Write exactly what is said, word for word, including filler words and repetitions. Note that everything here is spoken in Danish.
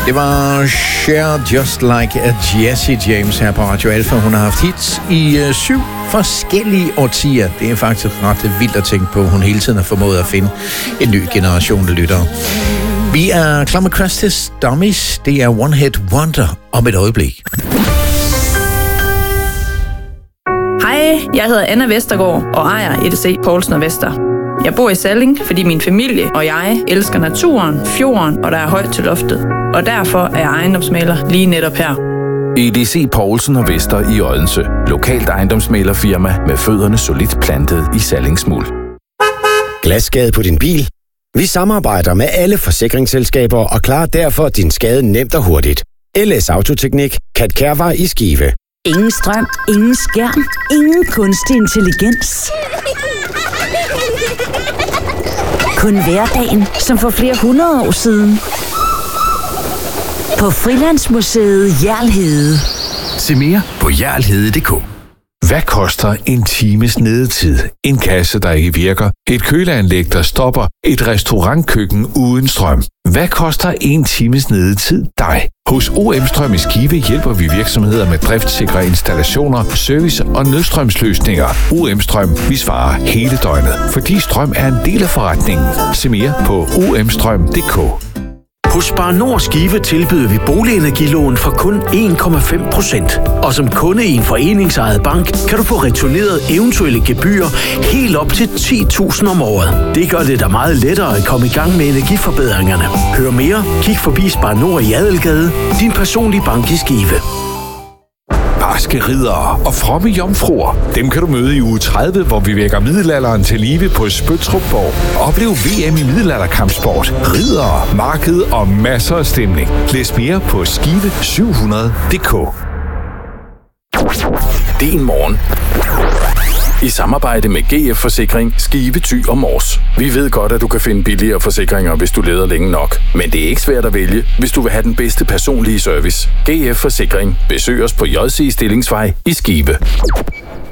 Det var Cher Just Like a Jessie James her på Radio Alpha. Hun har haft hits i øh, syv forskellige årtier. Det er faktisk ret vildt at tænke på. Hun hele tiden har formået at finde en ny generation af lyttere. Vi er klar med Crash Test Dummies. Det er One Hit Wonder om et øjeblik. Hej, jeg hedder Anna Vestergaard og ejer E D C Poulsen og Vester. Jeg bor i Salling, fordi min familie og jeg elsker naturen, fjorden og der er højt til loftet. Og derfor er jeg ejendomsmægler lige netop her. E D C Poulsen og Vester i Odense. Lokalt ejendomsmæglerfirma med fødderne solidt plantet i Sallingsmuld. Glasskade på din bil? Vi samarbejder med alle forsikringsselskaber og klarer derfor din skade nemt og hurtigt. L S Autoteknik, Kat Kærvej i Skive. Ingen strøm, ingen skærm, ingen kunstig intelligens. Kun hverdagen, som for flere hundrede år siden. På Frilandsmuseet Hjerl. Se mere på hjerl punktum d k. Hvad koster en times nedetid? En kasse, der ikke virker? Et køleanlæg, der stopper? Et restaurantkøkken uden strøm? Hvad koster en times nedetid dig? Hos O M Strøm i Skive hjælper vi virksomheder med driftsikre installationer, service og nødstrømsløsninger. O M Strøm, vi svarer hele døgnet, fordi strøm er en del af forretningen. Se mere på o m strøm punktum d k. Hos Spar Nord Skive tilbyder vi boligenergilån for kun en komma fem procent. Og som kunde i en foreningsejet bank, kan du få returneret eventuelle gebyrer helt op til ti tusind om året. Det gør det da meget lettere at komme i gang med energiforbedringerne. Hør mere, kig forbi Spar Nord i Adelgade, din personlige bank i Skive. Barske riddere og fromme jomfruer. Dem kan du møde i uge tredive, hvor vi vækker middelalderen til live på Spøtrupborg. Oplev V M i middelalderkampsport, riddere, marked og masser af stemning. Læs mere på skive syv hundrede punktum d k. Din morgen. I samarbejde med G F Forsikring, Skive, Thy og Mors. Vi ved godt, at du kan finde billigere forsikringer, hvis du leder længe nok. Men det er ikke svært at vælge, hvis du vil have den bedste personlige service. G F Forsikring. Besøg os på J C Stillingsvej i Skive.